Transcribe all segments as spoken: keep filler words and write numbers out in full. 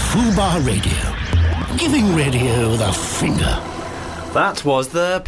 Fubar Radio. Giving radio the finger. That was the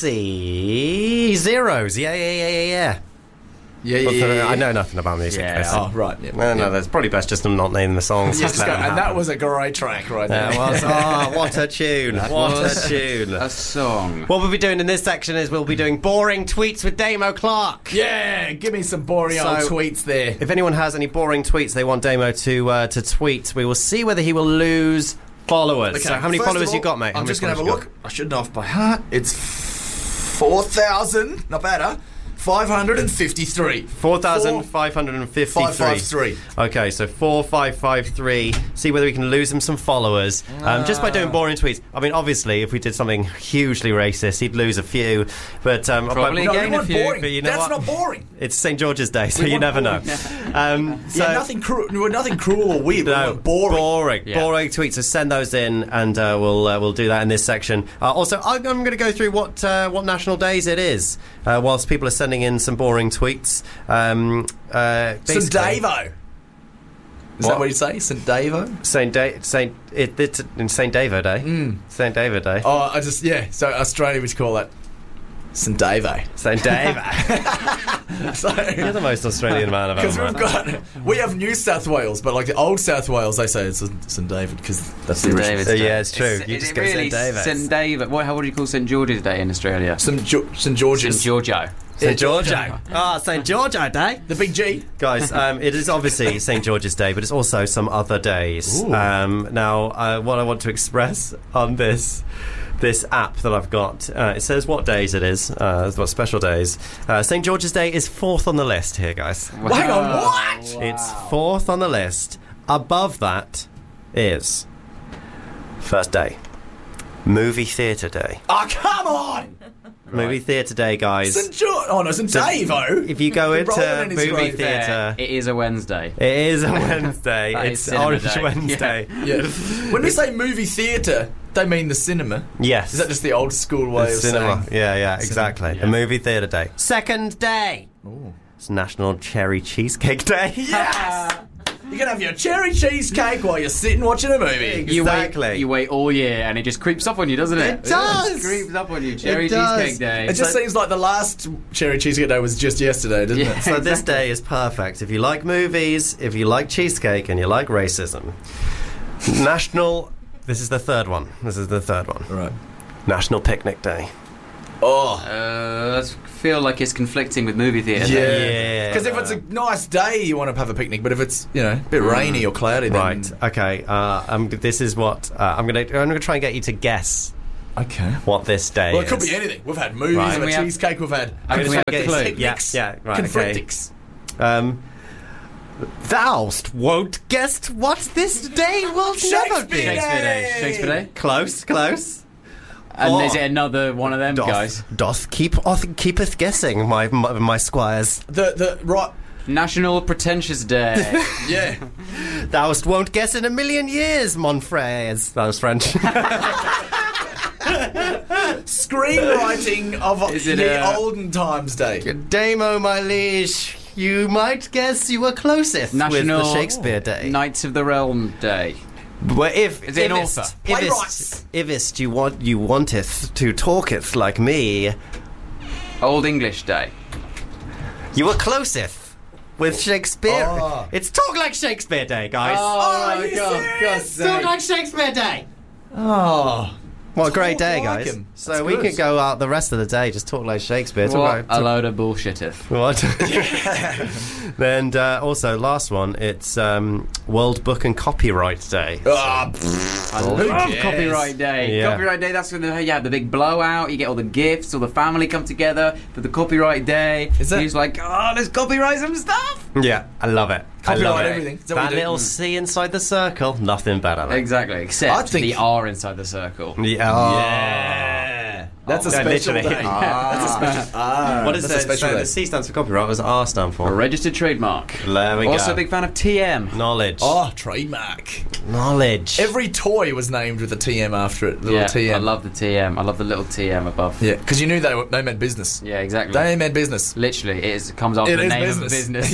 Pixie Zeros. Yeah, yeah, yeah, yeah, yeah. Yeah, yeah, yeah, yeah. I know nothing about music. Yeah. Oh, right. Yeah. No, no, that's probably best just not naming the songs. Yes, go, and that was a great track right there. Yeah, was, oh, what a tune. That what was a tune. A song. What we'll be doing in this section is we'll be doing boring tweets with Damo Clark. Yeah, give me some boring So, old tweets there. If anyone has any boring tweets they want Damo to uh, to tweet, we will see whether he will lose followers. Okay, So how many first followers of all, you got, mate? How I'm many just going to have a followers look. I should know off by heart. It's four thousand. Not bad, huh? five hundred fifty-three. four thousand five hundred fifty-three. five five three. Okay, so four five five three. See whether we can lose him some followers um, just by doing boring tweets. I mean, obviously, if we did something hugely racist, he'd lose a few. But um, Probably but, No, gain we a want few. boring. but you know That's what? not boring. It's Saint George's Day, so We you want never know. boring. Um, so, yeah, nothing cruel. Nothing cruel or weird. No, we want boring. boring, Yeah. boring tweets. So send those in, and uh, we'll uh, we'll do that in this section. Uh, also, I'm, I'm going to go through what uh, what national days it is, uh, whilst people are sending in some boring tweets. Um, uh, Saint basically- Davo. Is What? that what you say? Saint Davo? Saint Da- Saint it, it's in Saint David Day. Mm. Saint David Day. Oh, I just yeah. So Australia would call that Saint Davo. Saint David. So You're the most Australian man I've because ever we've met. got we have New South Wales, but like the old South Wales, they say it's Saint David because that's St the original. David's Uh, Day. yeah, it's true. Is, You is just it go really Saint David's. Saint David. What? How would you call Saint George's Day in Australia? Saint Jo- Saint George's. Saint Giorgio. Saint Georgio. Ah, Saint Georgio Day. The big G. Guys, um, it is obviously Saint George's Day, but it's also some other days. Ooh. Um, now, uh, what I want to express on this this app that I've got, uh, it says what days it is, uh, what special days. Uh, Saint George's Day is fourth on the list here, guys. Hang on, what? It's fourth on the list. Above that is first day, movie theatre day. Oh, come on! Movie theatre day, guys. Saint George. Oh no, Saint So, Davo. If you go Rolling into in his movie grave. theatre, It is a Wednesday. it is a Wednesday. That It's is cinema Orange day. Wednesday. Yeah. When we say movie theatre, they mean the cinema. Yes. Is that just the old school way The of cinema? saying? Yeah, yeah, exactly. yeah. A movie theatre day. Second day. Ooh. It's National Cherry Cheesecake Day. Yes! You can have your cherry cheesecake while you're sitting watching a movie. You Exactly. wait, you wait all year, and it just creeps up on you, doesn't it? It does. just creeps up on you. Cherry It does. cheesecake day. It just So- seems like the last cherry cheesecake day was just yesterday, doesn't Yeah. it? So this day is perfect. If you like movies, if you like cheesecake, and you like racism. National... This is the third one. This is the third one. Right. National Picnic Day. Oh. Uh, I feel like it's conflicting with movie theatre. Yeah. Yeah. Because if it's a nice day, you want to have a picnic. But if it's, you know, a bit rainy or cloudy, then... Right. Okay. Uh, um, this is what uh, I'm gonna. I'm gonna try and get you to guess Okay. what this day Well, it is. could be anything. We've had movies, Right. we've We had have- cheesecake, we've had... I'm I'm gonna gonna have a try and clue. get you- Yeah. Yeah. Right. Okay. Conflictics. Um, thou'st won't guess what this day will never be. Shakespeare Shakespeare Day. Shakespeare Day. Close. Close. And Oh. is it another one of them Doth, guys? doth keep oth, keepeth guessing, my, my my squires. The, the, right... National Pretentious Day. Yeah. Thou'st won't guess in a million years, mon frères. That was French. Screenwriting of Is it, the uh, olden times day. Damo, my liege, you might guess you were closest National with the Shakespeare Day. Knights of the Realm Day. Well, if Is it an ifest, author? Playwrights. ifest, ifest you want you wanteth to talketh like me, Old English Day. you were closeth with Shakespeare. Oh. It's Talk Like Shakespeare Day, guys. Oh, my you God, serious? Talk Like Shakespeare Day. Oh. What a great Talk day, like guys. him. So That's we good. could go out the rest of the day just talk like Shakespeare. Talk What like, a load of bullshitteth. What? And uh, also, last one, it's um, World Book and Copyright Day. Ah, I Who love cares? Copyright Day. Yeah. Copyright Day, that's when the, you have the big blowout, you get all the gifts, all the family come together for the Copyright Day. Is that- He's like, oh, let's copyright some stuff. Yeah, I love it. I Copyright love it. everything. Is that what That you do? little C inside the circle, nothing better. Than. Exactly, I except think- the R inside the circle. Yeah. Oh. yeah. That's a No, special literally. day. That's a special. Ah, What does that's a the, special so day. the C stands for copyright? What does R stand A for? registered trademark. There we Also go. a big fan of T M. Knowledge. Oh, trademark. Knowledge. Every toy was named with a T M after it. Little Yeah, T M. I love the T M. I love the little T M above. Yeah, because you knew they were, they meant business. Yeah, exactly. They meant business. Literally, it, is, it comes after It the is name business. of a business.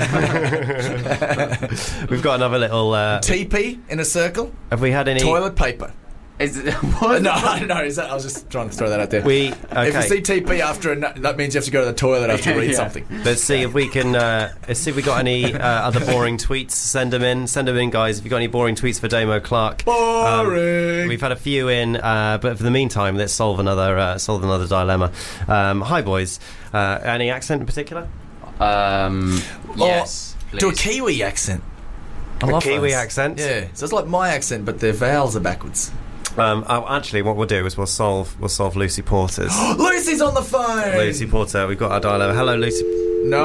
Yeah. We've got another little. Uh, T P in a circle. have we had any? Toilet paper. Is it, what? No, no, is that, I was just trying to throw that out there. We If you okay. see T P after a, nu- that means you have to go to the toilet after you read Yeah. something. Let's see if we can. Uh, let's see if we got any uh, other boring tweets. Send them in. Send them in, guys. If you got any boring tweets for Damo Clark. Boring. Um, we've had a few in, uh, but for the meantime, let's solve another uh, solve another dilemma. Um, hi, boys. Uh, any accent in particular? Um, yes. Do a please. Kiwi accent. I A love Kiwi those. accent? Yeah, so it's like my accent, but their vowels are backwards. Um, oh, actually, what we'll do is we'll solve we'll solve Lucy Porter's. Lucy's on the phone. Lucy Porter, we've got our dilemma. Hello, Lucy. No.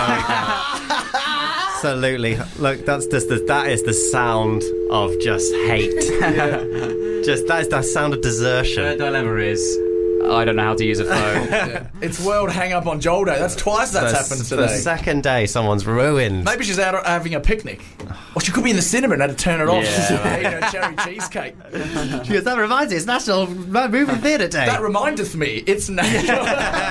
Absolutely. Look, that's just the, that is the sound of just hate. Just that is the sound of The desertion. dilemma is, I don't know how to use a phone. Yeah. It's World Hang Up on Joel Day. That's twice that's The- happened The today. second day, someone's ruined. Maybe she's out having a picnic. Or she could be in the cinema and had to turn it off. Yeah, She's right. eating her cherry cheesecake. She goes, that reminds me, it's National Movie Theatre Day. That remindeth me, it's natural.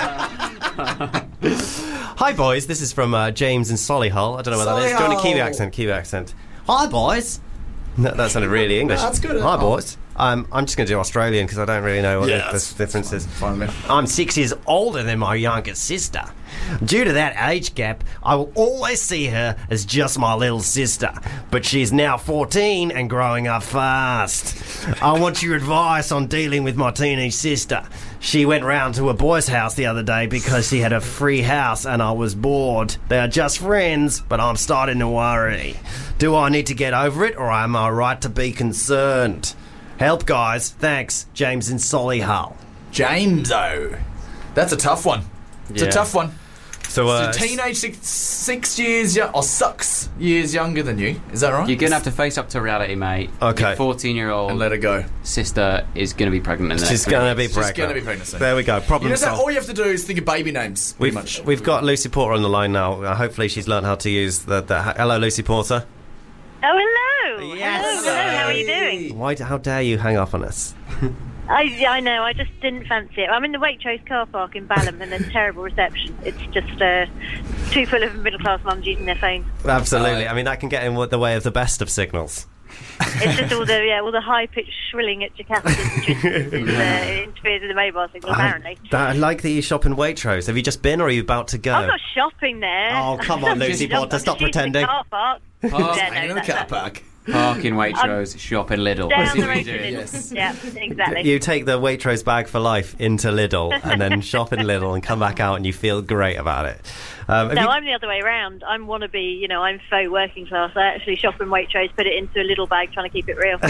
Hi, boys. This is from uh, James in Solihull. I don't know what that is. Do you want a Kiwi Solihull. accent? Kiwi accent. Hi, boys. No, that sounded really English. That's good. Hi, Oh. boys. Um, I'm just going to do Australian because I don't really know what Yeah, the, that's- the difference is. Fine, man. I'm six years older than my younger sister. Due to that age gap, I will always see her as just my little sister. But she's now fourteen and growing up fast. I want your advice on dealing with my teenage sister. She went round to a boy's house the other day because she had a free house and I was bored. They are just friends, but I'm starting to worry. Do I need to get over it or am I right to be concerned? Help, guys. Thanks. James in Solihull. James-o. That's a tough one. It's Yeah. a tough one. So, uh, So teenage six, six years young, or six years younger than you. Is that right? You're going to have to face up to reality, mate. Okay. Your fourteen-year-old and let her go. sister is going to be pregnant in the She's next going to be She's pregnant. going to be pregnant soon. There we go. You Problem know, so solved. all you have to do is think of baby names. Pretty We've, much. we've got Lucy Porter on the line now. Uh, hopefully she's learned how to use the, the... Hello, Lucy Porter. Oh, hello. Yes. Hello, hello. How are you doing? Why? d- How dare you hang up on us? I, I know. I just didn't fancy it. I'm in the Waitrose car park in Balham, and there's terrible reception. It's just uh, too full of middle-class mums using their phones. Absolutely. Uh, I mean, that can get in the way of the best of signals. It's just all the yeah, all the high-pitched shrilling at Jakarta. Just, uh, it interferes with the mobile signal, apparently. I, that- I like that you shop in Waitrose. Have you just been or are you about to go? I'm not shopping there. Oh, come on, Lucy I'm Porter, just stop using the pretending. Car park. Oh, Yeah, Hang no, in the that- car that- park. Park in Waitrose, shop in Lidl. Down That's the what you road do. to Lidl. Yes. Yeah, exactly. You take the Waitrose bag for life into Lidl and then shop in Lidl and come back out and you feel great about it. Um, have No, you- I'm the other way around. I'm wannabe, you know, I'm faux working class. I actually shop in Waitrose, put it into a little bag, trying to keep it real.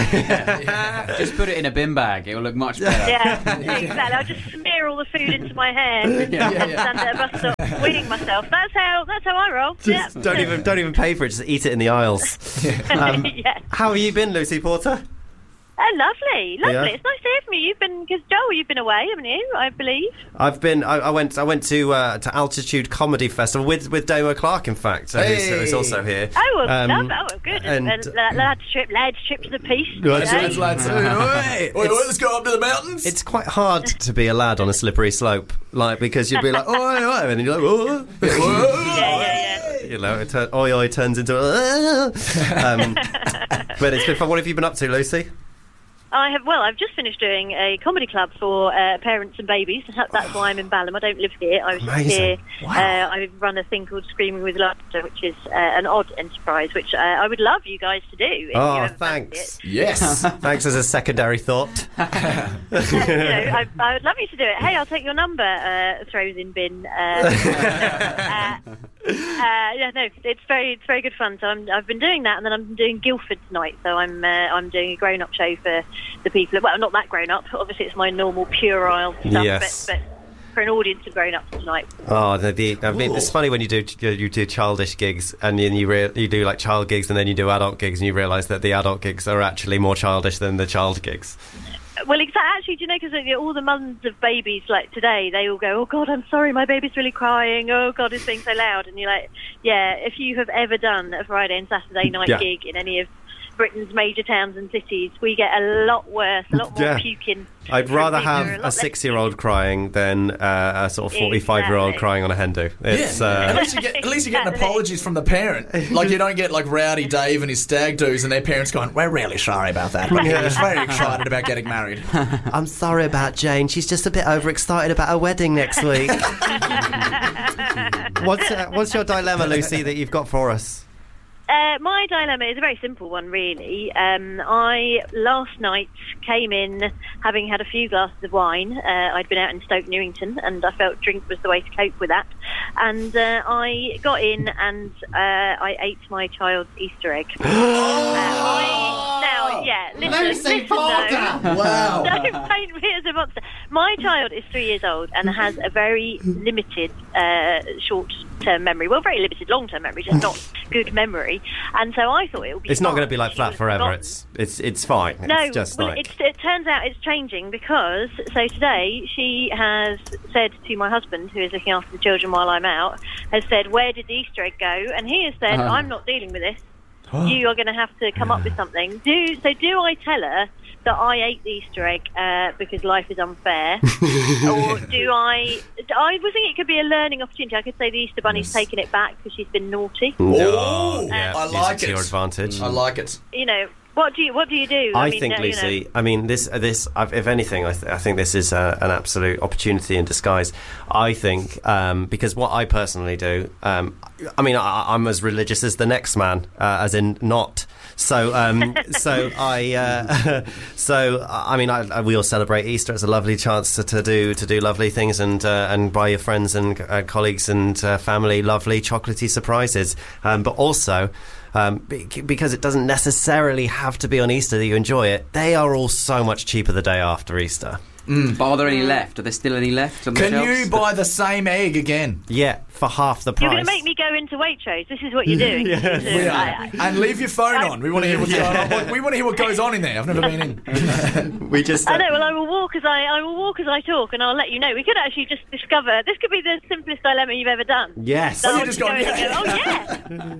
Just put it in a bin bag. It will look much better. Yeah, exactly. I'll just smear all the food into my hair Yeah, and yeah. stand at a bus stop, winning myself. That's how. That's how I roll. just yeah. don't even don't even pay for it. Just eat it in the aisles. Um, yeah. How have you been, Lucy Porter? Oh, lovely, lovely. Yeah. It's nice to hear from you. You've been, because Joel, you've been away, haven't you? I believe. I've been. I, I went. I went to uh, to Altitude Comedy Festival with with Damo Clark. In fact, so who's, Hey. who's also here. Oh, well, Um, love, oh, good. and- And, and lads trip, lads trip to the piece. Lads, you know? Lads, lads. Oi, Wait, wait, it's- let's go up to the mountains. It's quite hard to be a lad on a slippery slope, like because you'd be like, oi, oi, and then you're like, oh, Whoa. Yeah, yeah, yeah. you know, it turn, oi, oi turns into, um, but it's been fun. What have you been up to, Lucy? I have. Well, I've just finished doing a comedy club for uh, parents and babies. That's why I'm in Balham. I don't live here. I was just Amazing. here. Wow. Uh, I run a thing called Screaming with Laughter, which is uh, an odd enterprise, which uh, I would love you guys to do. If you Oh, ever fancy thanks. Yes. Thanks as a secondary thought. it. You know, I, I would love you to do it. Hey, I'll take your number. Uh, throws in bin. Uh, uh, uh, yeah, no, it's very, it's very good fun. So I'm, I've been doing that, and then I'm doing Guildford tonight. So I'm, uh, I'm doing a grown-up show for the people. Well, not that grown-up. Obviously, it's my normal puerile stuff, Yes. but, but for an audience of grown-ups tonight. Oh, the, the, I mean, it's funny when you do you do childish gigs and then you rea- you do like child gigs and then you do adult gigs and you realise that the adult gigs are actually more childish than the child gigs. Well, exactly. Actually, do you know, because all the mums of babies, like today, they all go, oh, God, I'm sorry, my baby's really crying. Oh, God, it's being so loud. And you're like, yeah, if you have ever done a Friday and Saturday night Yeah. gig in any of Britain's major towns and cities, we get a lot worse, a lot more Yeah. puking. I'd from rather me. There are have lot a less six-year-old crying than uh, a sort of forty-five-year-old Exactly. crying on a hen do. It's, yeah. At uh, least you get at least you get Exactly. apologies from the parent. Like you don't get like Rowdy Dave and his stag doos and their parents going, "We're really sorry about that. But he was very excited about getting married." I'm sorry about Jane. She's just a bit overexcited about her wedding next week. what's, uh, what's your dilemma, Lucy, that you've got for us? Uh, my dilemma is a very simple one, really. Um, I last night came in having had a few glasses of wine. Uh, I'd been out in Stoke Newington, and I felt drink was the way to cope with that. And uh, I got in and uh, I ate my child's Easter egg. uh, I, now, yeah, listen, listen though. Wow. Don't paint me as a monster. My child is three years old and has a very limited uh, short-term memory. Well, very limited long-term memory, just not good memory. And so I thought it would be. It's not going to fine. be like She flat would have forever. forgotten. It's it's it's fine. No, it's just well, like it's, it turns out it's changing because, so today she has said to my husband, who is looking after the children while I'm out, has said, where did the Easter egg go? And he has said, Uh-huh. I'm not dealing with this. You are going to have to come up with something. Do So do I tell her that I ate the Easter egg uh, because life is unfair? Or do I... I was thinking it could be a learning opportunity. I could say the Easter Bunny's taken it back because she's been naughty. Oh, yeah, I use like to it. your advantage. I like it. You know, what do you, what do, you do? I, mean, think, uh, you know- Lucy. I mean, this. This. I've- If anything, I, th- I think this is uh, an absolute opportunity in disguise. I think um, because what I personally do. Um, I mean, I, I'm as religious as the next man, uh, as in not. So, um, so I. Uh, so I mean, I, I, we all celebrate Easter. It's a lovely chance to, to do to do lovely things and uh, and buy your friends and uh, colleagues and uh, family lovely chocolatey surprises. Um, but also. Um, be- because it doesn't necessarily have to be on Easter that you enjoy it. They are all so much cheaper the day after Easter. But are there any left? Are there still any left on the Can shelves? you buy the same egg again? Yeah, for half the price. You're going to make me go into Waitrose. This is what you're doing. Yes. This is- We are. I- I- And leave your phone on. We want to hear what's going on. We want to hear what goes on in there. I've never been in. We just. I know. Well, I will walk as I I will walk as I talk, and I'll let you know. We could actually just discover this could be the simplest dilemma you've ever done. Yes. So you I'll just go gone, in and yeah. go, oh yeah.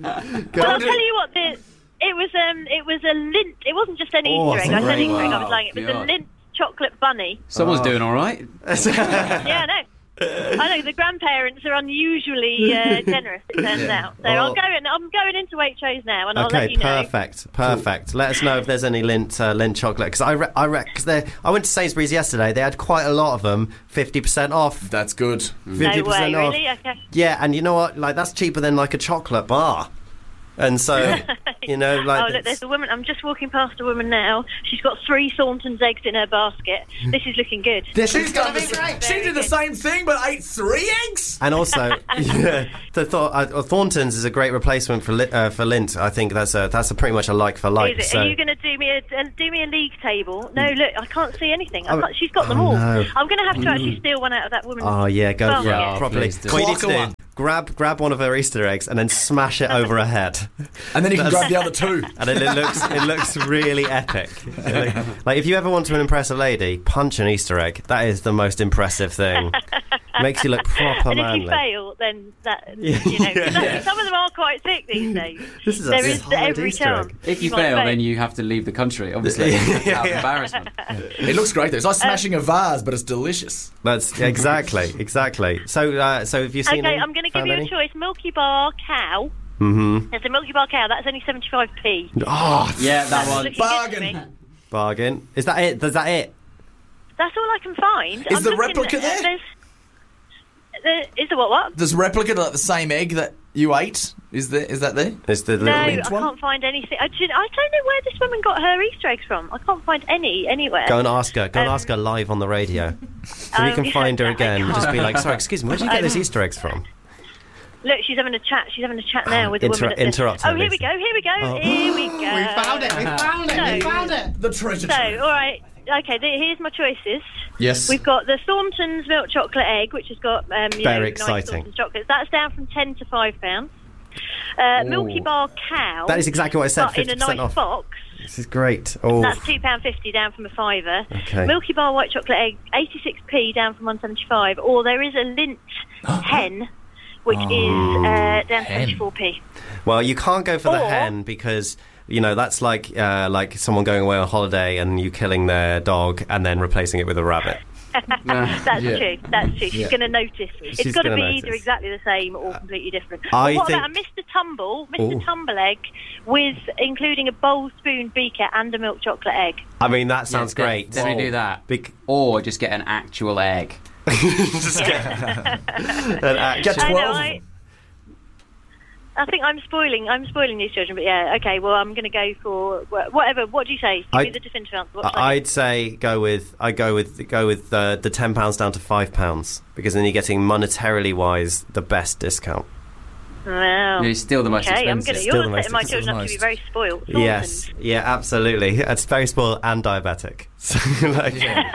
Go Well, I'll on. tell you what. The, it was um it was a lint. It wasn't just an Oh, Easter egg. that's I said great. Easter egg. I was Wow. lying. It was a God. lint chocolate bunny. Someone's Oh. doing all right. Yeah, I know. I know the grandparents are unusually uh, generous. It turns out. So I'll go in. I'm going into Waitrose now, and I'll let Okay, you know. perfect, perfect. Let us know if there's any lint uh, lint chocolate because I re- I re- cause they I went to Sainsbury's yesterday. They had quite a lot of them, fifty percent off. That's good. Fifty No way, percent off. really? Okay. Yeah, and you know what? Like that's cheaper than like a chocolate bar. And so, you know, like Oh, look, there's a woman. I'm just walking past a woman now. She's got three Thornton's eggs in her basket. This is looking good. this She's is done gonna the, be great. she did the same thing, but ate three eggs. And also, yeah, the Thor- uh, Thornton's is a great replacement for li- uh, for Lint. I think that's a that's a pretty much a like for like. Is it? So. Are you going to do me a uh, do me a league table? No, look, I can't see anything. I Oh, can't, she's got them oh, all. no. I'm going to have to actually steal one out of that woman's. Oh yeah, go basket. for Yeah, it properly. please do. What you need to Clock do, one. grab grab one of her Easter eggs and then smash it over her head, And then you can grab the other two. and then it looks it looks really epic. Like, like if you ever want to impress a lady, punch an Easter egg. That is the most impressive thing. Makes you look proper And if manly. you fail, then that you know, 'cause I- some of them are quite thick these days. This is a There is solid every Easter chance. egg. If you might fail, then you have to leave the country, obviously. Yeah. Out of embarrassment. It looks great though. It's like smashing a vase, but it's delicious. That's exactly exactly. So uh, so have you seen? Okay, any- I'm going to give found you a any? choice. Milky Bar cow. Mm-hmm. There's a Milky Bar cow. That's only seventy-five p. Oh, Yeah, that That's one. looking good to Bargain. me. bargain. Is that it? Is that it? That's all I can find. Is I'm the looking replica at- there? There's, there, is the what? What? There's replica like the same egg that you ate. Is there? Is that there? Is the No, little I lint one? can't find anything. I, do- I don't know where this woman got her Easter eggs from. I can't find any anywhere. Go and ask her. Go and Um, ask her live on the radio. So oh, you can yeah, find her I again and just be can't. like, sorry, excuse me, where did you get those Easter eggs from? Look, she's having a chat. She's having a chat now with the Inter- woman. At the, interrupt her, oh, here we Lisa. go. Here we go. Oh. Here we go. We found it. We found it. We So- found it. The treasure So, trove. all right. Okay, th- here's my choices. Yes. We've got the Thornton's milk chocolate egg, which has got um, you Very know, exciting. nice Thornton's chocolates. That's down from ten to five pounds. Uh, Milky Bar cow. That is exactly what I said, but in a fifty percent nice off. box. This is great. Oh, That's two pounds fifty down from a fiver. Okay. Milky Bar white chocolate egg, eighty-six p down from one seventy-five. Or there is a Lindt hen, which is uh, down to seventy-four p. well, you can't go for the Or- hen because you know that's like uh, like someone going away on holiday and you killing their dog and then replacing it with a rabbit. That's Yeah. true. That's true. She's Yeah. going to notice. She's It's got to gonna be either notice. exactly the same or completely different. I But what think- about a Mister Tumble, Mister Ooh. Tumble egg, with including a bowl, spoon, beaker, and a milk chocolate egg? I mean, that sounds Yeah, great. Definitely do that. Bec- Or just get an actual egg. Just get, an actual- Get I know. twelve. I, I think I'm spoiling. I'm spoiling these children, but yeah, okay. Well, I'm going to go for wh- whatever. What do you say? Give I- me the definitive answer. What should I I'd say go with I go with go with uh, the ten pounds down to five pounds because then you're getting monetarily wise the best discount. do? Wow. It's still the most Okay, I'm expensive. going to. Still You're the most setting my expensive. children up to be Most. very spoiled. Yes, yeah, absolutely. It's very spoiled and diabetic. So, like,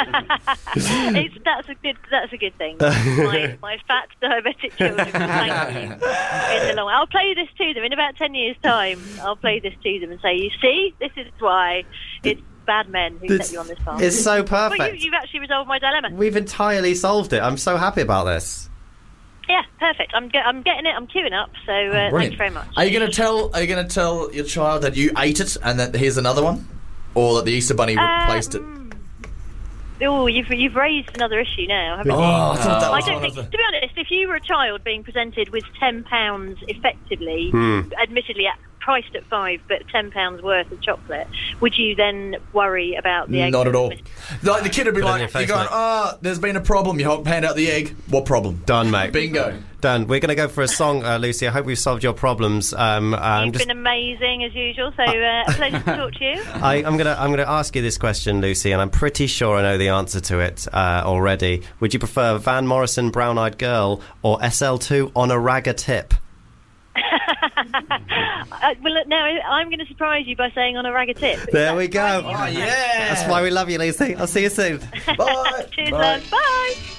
it's, that's a good. That's a good thing. My, my fat diabetic children. Thank you. In the long, I'll play this to them in about ten years' time. I'll play this to them and say, "You see, this is why it's bad men who It's- set you on this path." it's so Well, you, perfect. you've actually resolved my dilemma. We've entirely solved it. I'm so happy about this. Yeah, perfect. I'm get, I'm getting it. I'm queuing up. So uh, thanks Brilliant. very much. Are you going to tell? Are you going to tell your child that you ate it and that here's another one, or that the Easter Bunny replaced it? Um, Oh, you've you've raised another issue now, haven't Oh, you? I thought that I was don't one think, of to the. be honest, if you were a child being presented with ten pounds, effectively, Hmm. admittedly at, priced at five, but ten pounds worth of chocolate, would you then worry about the egg? Not at all. Like the kid would be Put it in like, your face, "You're going, mate. oh, there's been a problem." You hold- hand out the egg. What problem? Done, mate. Bingo. Done. We're going to go for a song, uh, Lucy. I hope we've solved your problems. Um, I'm You've just. been amazing as usual. So uh, a pleasure to talk to you. I, I'm gonna I'm gonna ask you this question, Lucy, and I'm pretty sure I know the answer to it uh, already. Would you prefer Van Morrison, Brown Eyed Girl, or S L two on a ragger tip? Uh, well, look, now I'm going to surprise you by saying on a ragger tip. There we go. Oh yeah. That's why we love you, Lucy. I'll see you soon. Bye. Cheers, Bye. love. Bye.